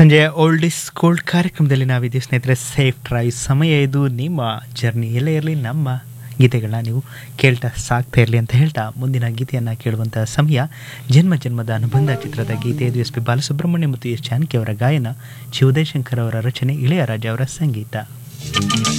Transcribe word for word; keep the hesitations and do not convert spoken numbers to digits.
ಸಂಜೆಯ old is gold ಕಾರ್ಯಕ್ರಮದಲ್ಲಿ ನಾವಿದ್ದೀವಿ ಸ್ನೇಹಿತರೆ. ಸೇಫ್ ಡ್ರೈವ್ ಸಮಯ ಇದು. ನಿಮ್ಮ ಜರ್ನಿ ಎಲ್ಲೇ ಇರಲಿ ನಮ್ಮ ಗೀತೆಗಳನ್ನ ನೀವು ಕೇಳ್ತಾ ಸಾಕ್ತಾ ಇರಲಿ ಅಂತ ಹೇಳ್ತಾ ಮುಂದಿನ ಗೀತೆಯನ್ನು ಕೇಳುವಂಥ ಸಮಯ. ಜನ್ಮ ಜನ್ಮದ ಅನುಬಂಧ ಚಿತ್ರದ ಗೀತೆ ಇದು. ಎಸ್ ಪಿ ಬಾಲಸುಬ್ರಹ್ಮಣ್ಯ ಮತ್ತು ಎಸ್ ಜಾನಕಿ ಅವರ ಗಾಯನ, ಜಿ ಉದಯಶಂಕರ್ ಅವರ ರಚನೆ, ಇಳೆಯರಾಜ ಅವರ ಸಂಗೀತ.